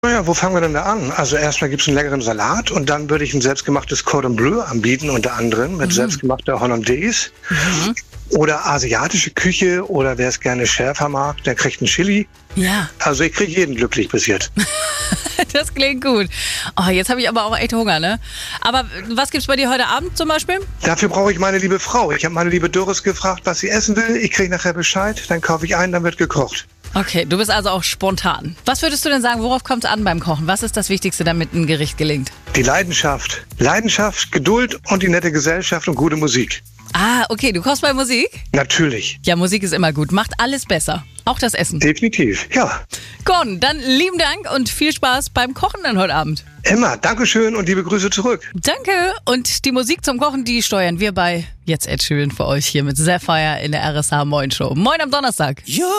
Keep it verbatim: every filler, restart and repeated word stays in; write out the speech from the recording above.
Naja, wo fangen wir denn da an? Also erstmal gibt's einen leckeren Salat und dann würde ich ein selbstgemachtes Cordon Bleu anbieten, unter anderem mit mhm. selbstgemachter Hollandaise. Mhm. Oder asiatische Küche oder wer es gerne schärfer mag, der kriegt einen Chili. Ja. Also ich kriege jeden glücklich bis jetzt. Das klingt gut. Oh, jetzt habe ich aber auch echt Hunger, ne? Aber was gibt's bei dir heute Abend zum Beispiel? Dafür brauche ich meine liebe Frau. Ich habe meine liebe Doris gefragt, was sie essen will. Ich kriege nachher Bescheid, dann kaufe ich ein, dann wird gekocht. Okay, du bist also auch spontan. Was würdest du denn sagen, worauf kommt es an beim Kochen? Was ist das Wichtigste, damit ein Gericht gelingt? Die Leidenschaft. Leidenschaft, Geduld und die nette Gesellschaft und gute Musik. Ah, okay, du kochst bei Musik? Natürlich. Ja, Musik ist immer gut, macht alles besser. Auch das Essen. Definitiv, ja. Gordon, dann lieben Dank und viel Spaß beim Kochen dann heute Abend. Immer, Dankeschön und liebe Grüße zurück. Danke. Und die Musik zum Kochen, die steuern wir bei Jetzt Ed Sheeran für euch hier mit Sapphire in der R S H Moin Show. Moin am Donnerstag. Ja.